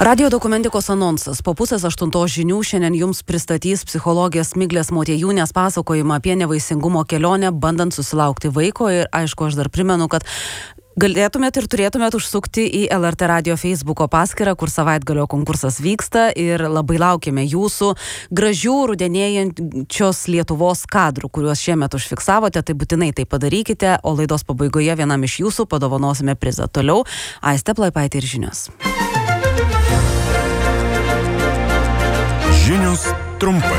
Radio dokumentikos anonsas. Po 7:30 žinių šiandien jums pristatys psichologės Miglės Motiejūnės pasakojimą apie nevaisingumo kelionę, bandant susilaukti vaiko. Ir aišku, aš dar primenu, kad galėtumėt ir turėtumėt užsukti į LRT radio Facebooko paskyrą, kur savaitgalio konkursas vyksta, ir labai laukiame jūsų gražių rudenėjančios Lietuvos kadrų, kuriuos šiemet užfiksavote, tai būtinai tai padarykite, o laidos pabaigoje vienam iš jūsų padovanosime prizą. Toliau Aistė Plaipaitė ir žinios. Žinios trumpai.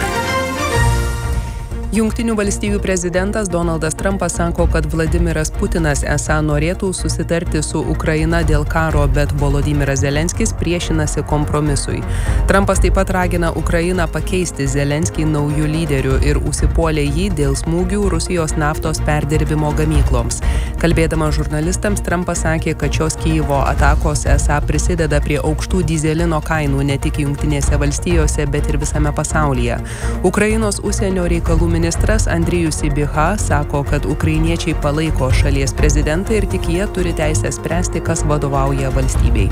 Jungtinių valstijų prezidentas Donaldas Trumpas sako, kad Vladimiras Putinas esą norėtų susitarti su Ukraina dėl karo, bet Volodymyras Zelenskis priešinasi kompromisui. Trumpas taip pat ragina Ukrainą pakeisti Zelenskį naujų lyderių ir užsipuolė jį dėl smūgių Rusijos naftos perdirbimo gamykloms. Kalbėdama žurnalistams, Trumpas sakė, kad šios Kijevo atakos esą prisideda prie aukštų dyzelino kainų ne tik Jungtinėse valstijose, bet ir visame pasaulyje. Ukrainos užsienio reikalų ministras Andrijus Sybiha sako, kad ukrainiečiai palaiko šalies prezidentą ir tik jie turi teisę spręsti, kas vadovauja valstybei.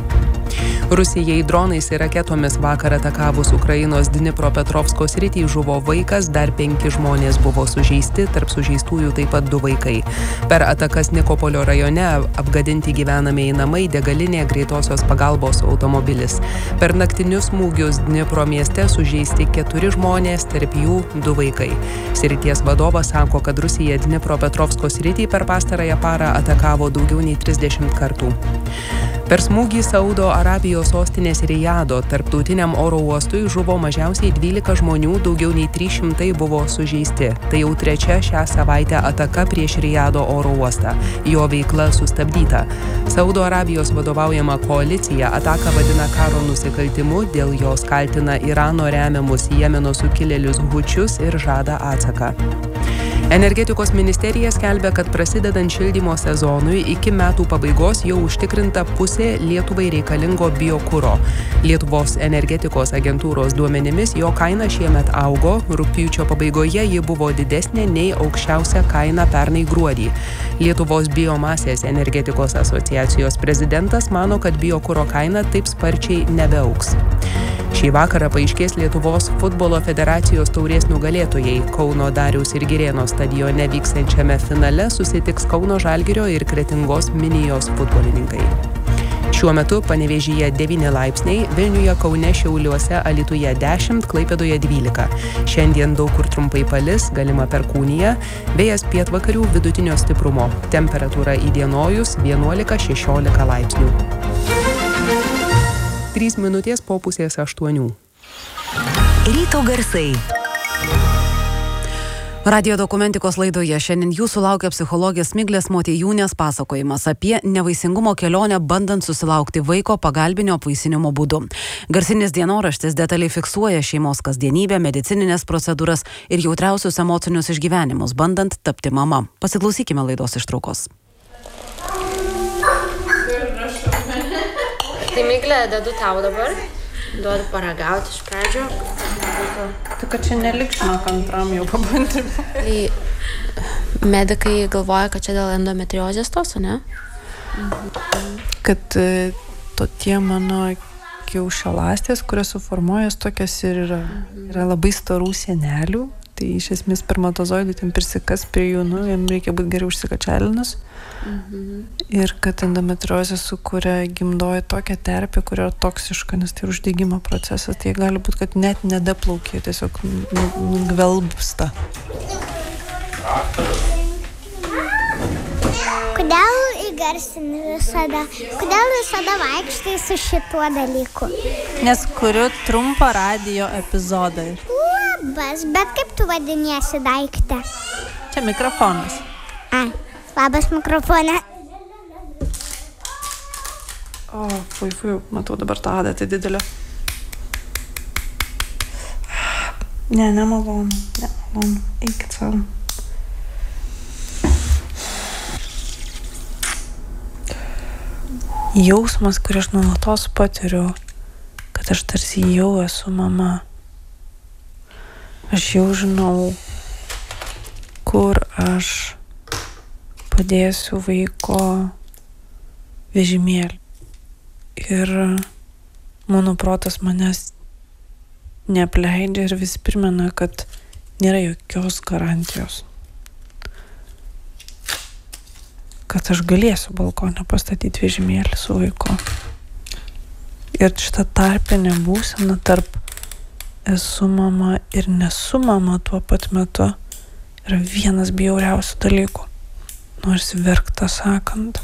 Rusijai dronais ir raketomis vakar atakavus Ukrainos Dnipropetrovsko sritį žuvo vaikas, dar 5 žmonės buvo sužeisti, tarp sužeistųjų taip pat 2 vaikai. Per atakas Nikopolio rajone apgadinti gyvenamieji namai, degalinė, greitosios pagalbos automobilis. Per naktinius smūgius Dnipro mieste sužeisti 4 žmonės, tarp jų 2 vaikai. Srities vadovas sako, kad Rusija Dnipropetrovsko sritį per pastarąją parą atakavo daugiau nei 30 kartų. Per smūgį Saudo Arabijos sostinės Rijado tarptautiniam oro uostui žuvo mažiausiai 12 žmonių, daugiau nei 300 buvo sužeisti. Tai jau 3 šią savaitę ataka prieš Rijado oro uostą. Jo veikla sustabdyta. Saudo Arabijos vadovaujama koalicija ataką vadina karo nusikaltimu, dėl jos kaltina Irano remiamus Jemeno sukilėlius Hučius ir žada atsaką. Energetikos ministerija skelbia, kad prasidedant šildymo sezonui iki metų pabaigos jau užtikrinta pusė Lietuvai reikalingo biokuro. Lietuvos energetikos agentūros duomenimis jo kaina šiemet augo, rugpjūčio pabaigoje ji buvo didesnė nei aukščiausia kaina pernai gruodį. Lietuvos biomasės energetikos asociacijos prezidentas mano, kad biokuro kaina taip sparčiai nebeaugs. Šį vakarą paaiškės Lietuvos futbolo federacijos taurės nugalėtojai. Kauno Dariaus ir Girėno stadione vyksiančiame finale susitiks Kauno Žalgirio ir Kretingos Minijos futbolininkai. Šiuo metu Panevėžyje 9 laipsniai, Vilniuje, Kaune, Šiauliuose, Alytuje 10, Klaipėdoje 12. Šiandien daug kur trumpai palis, galima perkūnija, vėjas pietvakarių vidutinio stiprumo. Temperatūra įdienojus 11-16 laipsnių. 3 minutės po 7:30. Ryto garsai. Radio dokumentikos laidoje šiandien jūsų laukia psichologės Miglės Motiejūnės pasakojimas apie nevaisingumo kelionę, bandant susilaukti vaiko pagalbinio apvaisinimo būdu. Garsinis dienoraštis detaliai fiksuoja šeimos kasdienybę, medicininės procedūras ir jautriausius emocinius išgyvenimus, bandant tapti mama. Pasiklausykime laidos ištraukos. Tai Miglė, dedu tau dabar, duodu paragauti iš pradžio. Tai kad čia nelikšino antram jau pabandėm. Tai medikai galvoja, kad čia dėl endometriozės tos, ne? Kad tie mano kiaušialąstės, kurios suformuojas tokios ir yra labai storų sienelių, tai iš esmės spermatozoidai ten prisikas prie jų, jam reikia būti geriau užsikačialinus. Ir kad endometriozė sukuria gimdoji tokią terpę, kuri yra toksiška, nes tai uždegimo procesas, tai gali būti, kad net nedaplaukia, tiesiog gvelbsta. Kodėl įgarsini visada? Kodėl visada vaikštai su šituo dalyku? Nes kuriu trumpą radijo epizodą. Labas, bet kaip tu vadiniesi daiktę? Čia mikrofonas. Labas mikrofone. O, fui, matau dabar tą adatą didelę. Nemalonu. Eikit savo. Jausmas, kurį aš nuolatos patiriu, kad aš tarsi jau esu mama. Aš jau žinau, kur aš padėsiu vaiko vežimėlį. Ir mano protas manęs neapleidžia ir vis primena, kad nėra jokios garantijos, kad aš galėsiu balkone pastatyti vežimėlį su vaiku. Ir šita tarpinė būsena tarp esu mama ir nesu mama tuo pat metu yra vienas bjauriausių dalykų. Nors verkta sakant.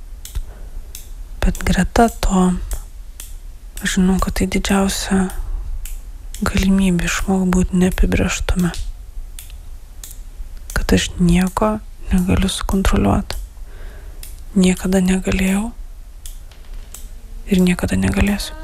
Bet greta to, aš žinau, kad tai didžiausia galimybė išmok būti neapibrėžtume. Kad aš nieko negaliu sukontroliuoti. Niekada negalėjau ir niekada negalėsiu.